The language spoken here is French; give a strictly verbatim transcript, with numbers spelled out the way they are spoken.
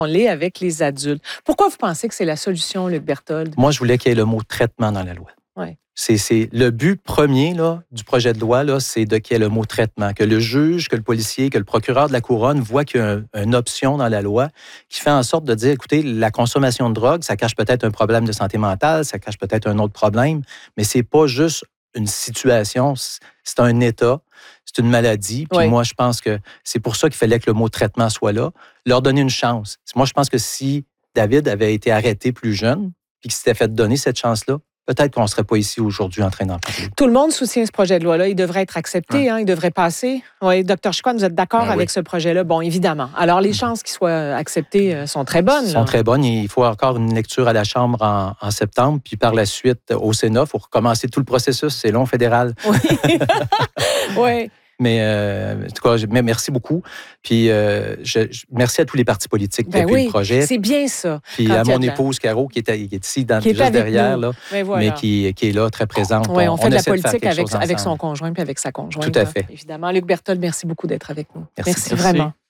On l'est avec les adultes. Pourquoi vous pensez que c'est la solution, Luc Berthold? Moi, je voulais qu'il y ait le mot « traitement » dans la loi. Ouais. C'est, c'est le but premier là, du projet de loi, là, c'est de qu'il y ait le mot « traitement », que le juge, que le policier, que le procureur de la Couronne voit qu'il y a un, une option dans la loi qui fait en sorte de dire, écoutez, la consommation de drogue, ça cache peut-être un problème de santé mentale, ça cache peut-être un autre problème, mais c'est pas juste une situation, c'est un état, c'est une maladie. Puis oui. moi, je pense que c'est pour ça qu'il fallait que le mot « traitement » soit là, leur donner une chance. Moi, je pense que si David avait été arrêté plus jeune, puis qu'il s'était fait donner cette chance-là, peut-être qu'on ne serait pas ici aujourd'hui en train d'en parler. Tout le monde soutient ce projet de loi-là. Il devrait être accepté, hein. Hein, il devrait passer. Oui, docteur Chicoine, vous êtes d'accord ben avec oui. ce projet-là? Bon, évidemment. Alors, les chances qu'il soit accepté sont très bonnes. Sont là. très bonnes. Il faut encore une lecture à la Chambre en, en septembre, puis par la suite au Sénat. Il faut recommencer tout le processus. C'est long, fédéral. Oui. oui. Mais euh, en tout cas, mais merci beaucoup. Puis euh, je, je, merci à tous les partis politiques qui ben appuient oui, le projet. C'est bien ça. Puis à mon épouse Caro, qui est, qui est ici, dans, qui est juste derrière, là, mais, voilà. mais qui, qui est là, très présente. Oui, on, on fait on de la essaie politique de avec, avec son conjoint puis avec sa conjointe. Tout à fait. Évidemment. Luc Berthold, merci beaucoup d'être avec nous. Merci, merci, merci. vraiment.